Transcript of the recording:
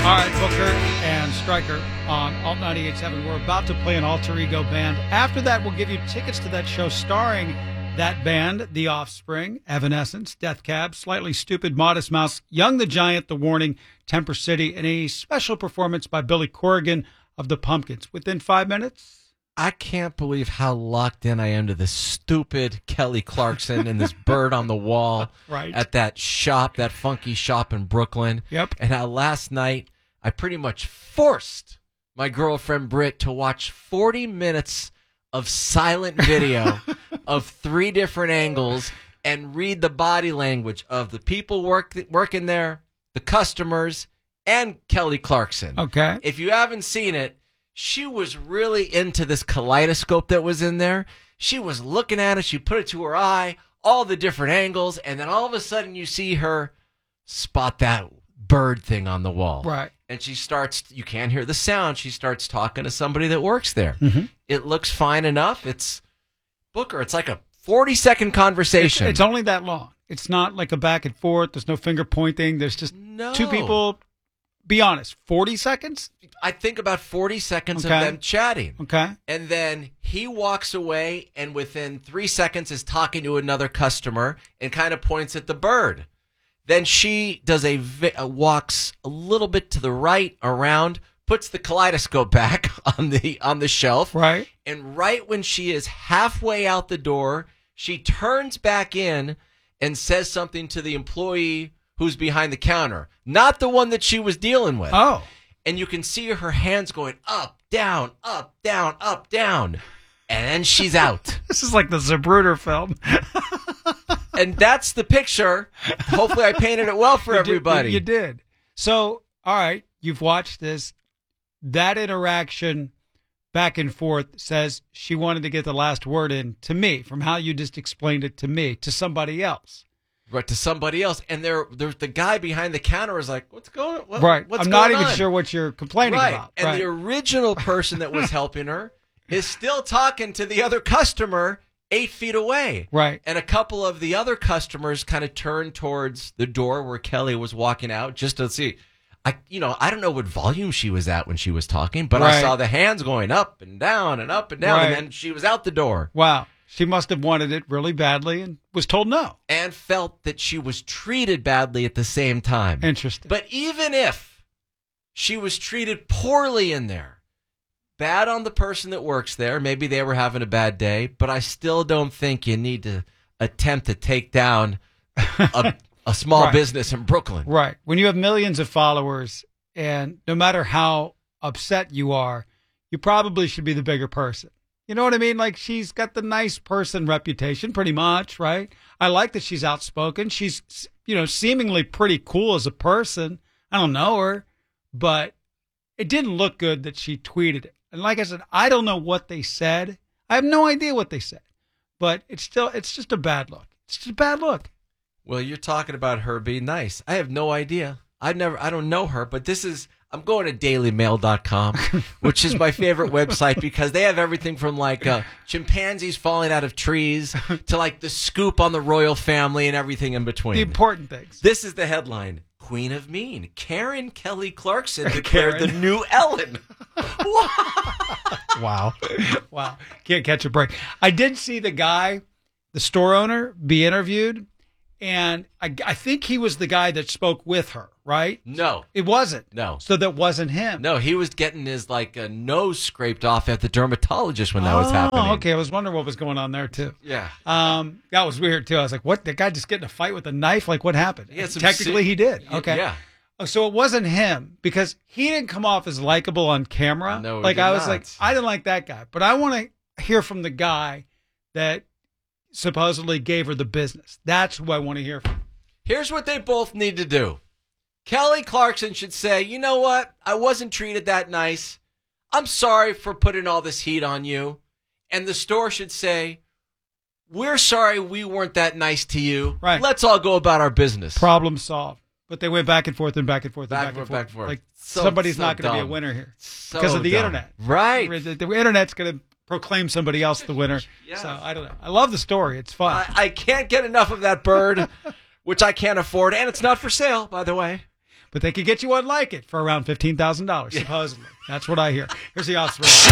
All right, Booker and Stryker on Alt 98.7. We're about to play an alter ego band. After that, we'll give you tickets to that show starring that band, The Offspring, Evanescence, Death Cab, Slightly Stupid, Modest Mouse, Young the Giant, The Warning, Temper City, and a special performance by Billy Corrigan of the Pumpkins. Within 5 minutes. I can't believe how locked in I am to this stupid Kelly Clarkson and this bird on the wall at that shop, that funky shop in Brooklyn. Yep. And how last night I pretty much forced my girlfriend Britt to watch 40 minutes of silent video of 3 different angles and read the body language of the people working there, the customers, and Kelly Clarkson. Okay. If you haven't seen it, she was really into this kaleidoscope that was in there. She was looking at it. She put it to her eye, all the different angles, and then all of a sudden you see her spot that bird thing on the wall. Right. And she starts, you can't hear the sound, she starts talking to somebody that works there. Mm-hmm. It looks fine enough. It's, Booker, it's like a 40-second conversation. It's only that long. It's not like a back and forth. There's no finger pointing. There's just two people. Be honest, 40 seconds? I think about 40 seconds Okay. of them chatting. Okay. And then he walks away and within 3 seconds is talking to another customer and kind of points at the bird. Then she does walks a little bit to the right around, puts the kaleidoscope back on the shelf. Right. And right when she is halfway out the door, she turns back in and says something to the employee who's behind the counter, not the one that she was dealing with. Oh. And you can see her hands going up, down, up, down, up, down. And then she's out. This is like the Zapruder film. And that's the picture. Hopefully I painted it well for everybody. You did. So, all right, you've watched this. That interaction back and forth says she wanted to get the last word in to me, from how you just explained it to me, to somebody else. Right, to somebody else. And there's the guy behind the counter is like, what's going on? Right. What's I'm not going even on? sure what you're complaining about. And right. the original person that was helping her is still talking to the other customer 8 feet away. Right. And a couple of the other customers kind of turned towards the door where Kelly was walking out just to see. I don't know what volume she was at when she was talking, but I saw the hands going up and down and up and down, and then she was out the door. Wow. She must have wanted it really badly and was told no. And felt that she was treated badly at the same time. Interesting. But even if she was treated poorly in there, bad on the person that works there, maybe they were having a bad day, but I still don't think you need to attempt to take down a small business in Brooklyn. Right. When you have millions of followers, and no matter how upset you are, you probably should be the bigger person. You know what I mean? Like, she's got the nice person reputation, pretty much, right? I like that she's outspoken. She's, seemingly pretty cool as a person. I don't know her, but it didn't look good that she tweeted it. And like I said, I don't know what they said. I have no idea what they said, but it's just a bad look. It's just a bad look. Well, you're talking about her being nice. I have no idea. I don't know her, but I'm going to dailymail.com, which is my favorite website because they have everything from like chimpanzees falling out of trees to like the scoop on the royal family and everything in between. The important things. This is the headline. Queen of Mean, Karen Kelly Clarkson declared the new Ellen. Wow. Can't catch a break. I did see the guy, the store owner, be interviewed. And I think he was the guy that spoke with her, right? No. It wasn't. No. So that wasn't him. No, he was getting his nose scraped off at the dermatologist when that was happening. Oh, okay. I was wondering what was going on there, too. Yeah. That was weird, too. I was like, what? The guy just getting in a fight with a knife? Like, what happened? Technically, he did. Okay. Yeah. Oh, so it wasn't him because he didn't come off as likable on camera. No, like, I was not. like, I didn't like that guy. But I want to hear from the guy that supposedly gave her the business. That's who I want to hear from. Here's what they both need to do. Kelly Clarkson should say, you know what? I wasn't treated that nice. I'm sorry for putting all this heat on you. And the store should say, we're sorry we weren't that nice to you. Right. Let's all go about our business. Problem solved. But they went back and forth and back and forth and back and forth. Like, somebody's not going to be a winner here because of the internet. Right. The internet's going to proclaim somebody else the winner. Yes. So I don't know. I love the story. It's fun. I can't get enough of that bird, which I can't afford. And it's not for sale, by the way. But they could get you one like it for around $15,000, supposedly. That's what I hear. Here's the Offspring.